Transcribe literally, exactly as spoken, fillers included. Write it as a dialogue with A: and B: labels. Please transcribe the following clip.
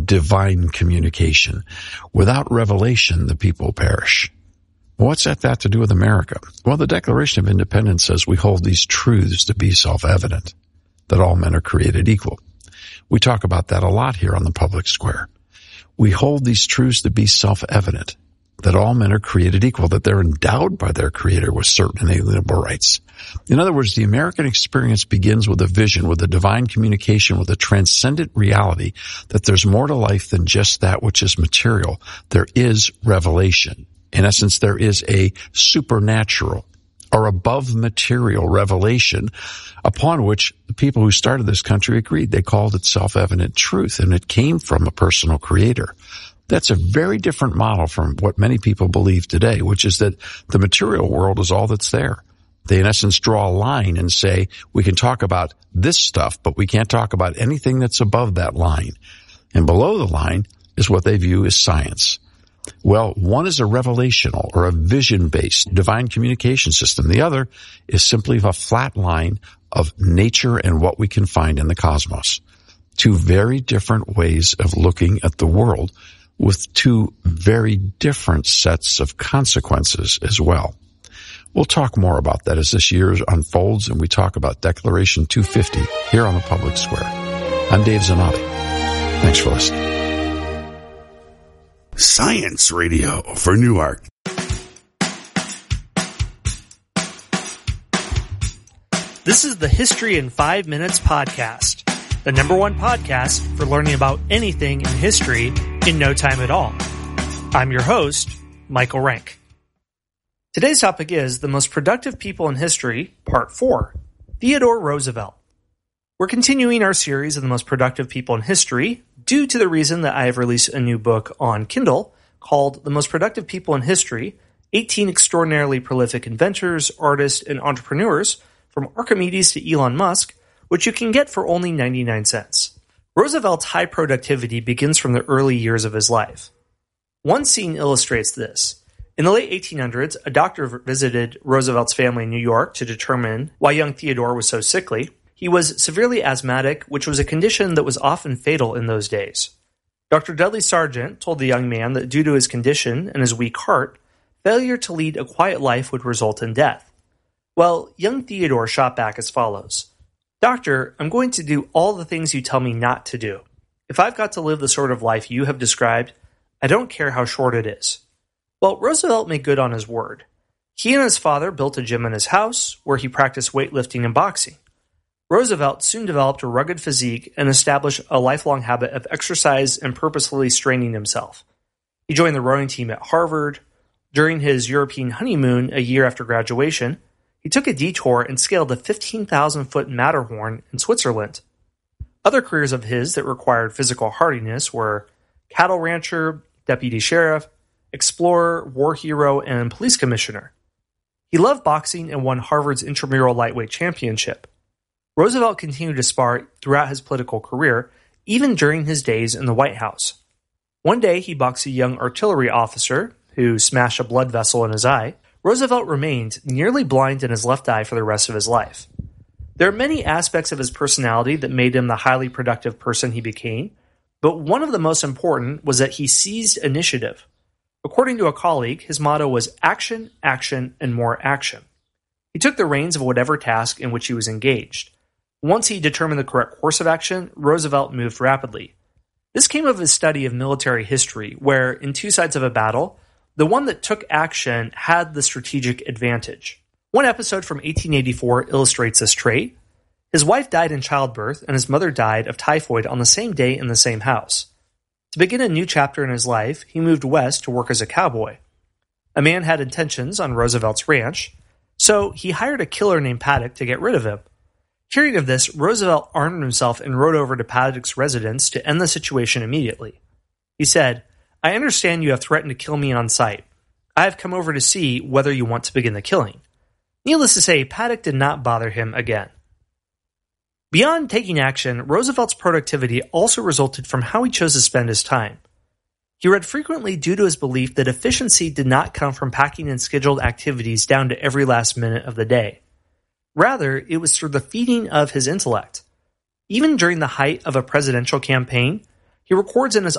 A: divine communication. Without revelation, the people perish. What's that got to do with America? Well, the Declaration of Independence says we hold these truths to be self-evident, that all men are created equal. We talk about that a lot here on the public square. We hold these truths to be self-evident, that all men are created equal, that they're endowed by their Creator with certain inalienable rights. In other words, the American experience begins with a vision, with a divine communication, with a transcendent reality that there's more to life than just that which is material. There is revelation. In essence, there is a supernatural or above material revelation upon which the people who started this country agreed. They called it self-evident truth, and it came from a personal Creator. That's a very different model from what many people believe today, which is that the material world is all that's there. They, in essence, draw a line and say, we can talk about this stuff, but we can't talk about anything that's above that line. And below the line is what they view as science. Well, one is a revelational or a vision-based divine communication system. The other is simply a flat line of nature and what we can find in the cosmos. Two very different ways of looking at the world, with two very different sets of consequences as well. We'll talk more about that as this year unfolds, and we talk about Declaration two fifty here on the Public Square. I'm Dave Zanotti. Thanks for listening.
B: Science Radio for Newark.
C: This is the History in Five Minutes podcast, the number one podcast for learning about anything in history in no time at all. I'm your host, Michael Rank. Today's topic is the most productive people in history, part four, Theodore Roosevelt. We're continuing our series of the most productive people in history due to the reason that I have released a new book on Kindle called The Most Productive People in History, eighteen Extraordinarily Prolific Inventors, Artists, and Entrepreneurs from Archimedes to Elon Musk, which you can get for only ninety-nine cents. Roosevelt's high productivity begins from the early years of his life. One scene illustrates this. In the late eighteen hundreds, a doctor visited Roosevelt's family in New York to determine why young Theodore was so sickly. He was severely asthmatic, which was a condition that was often fatal in those days. Doctor Dudley Sargent told the young man that due to his condition and his weak heart, failure to lead a quiet life would result in death. Well, young Theodore shot back as follows. Doctor, I'm going to do all the things you tell me not to do. If I've got to live the sort of life you have described, I don't care how short it is. Well, Roosevelt made good on his word. He and his father built a gym in his house where he practiced weightlifting and boxing. Roosevelt soon developed a rugged physique and established a lifelong habit of exercise and purposefully straining himself. He joined the rowing team at Harvard. During his European honeymoon a year after graduation, he took a detour and scaled the fifteen thousand foot Matterhorn in Switzerland. Other careers of his that required physical hardiness were cattle rancher, deputy sheriff, explorer, war hero, and police commissioner. He loved boxing and won Harvard's intramural lightweight championship. Roosevelt continued to spar throughout his political career, even during his days in the White House. One day, he boxed a young artillery officer who smashed a blood vessel in his eye. Roosevelt remained nearly blind in his left eye for the rest of his life. There are many aspects of his personality that made him the highly productive person he became, but one of the most important was that he seized initiative. According to a colleague, his motto was action, action, and more action. He took the reins of whatever task in which he was engaged. Once he determined the correct course of action, Roosevelt moved rapidly. This came of his study of military history, where, in two sides of a battle, the one that took action had the strategic advantage. One episode from eighteen eighty-four illustrates this trait. His wife died in childbirth, and his mother died of typhoid on the same day in the same house. To begin a new chapter in his life, he moved west to work as a cowboy. A man had intentions on Roosevelt's ranch, so he hired a killer named Paddock to get rid of him. Hearing of this, Roosevelt armed himself and rode over to Paddock's residence to end the situation immediately. He said, I understand you have threatened to kill me on sight. I have come over to see whether you want to begin the killing. Needless to say, Paddock did not bother him again. Beyond taking action, Roosevelt's productivity also resulted from how he chose to spend his time. He read frequently due to his belief that efficiency did not come from packing in scheduled activities down to every last minute of the day. Rather, it was through the feeding of his intellect. Even during the height of a presidential campaign, he records in his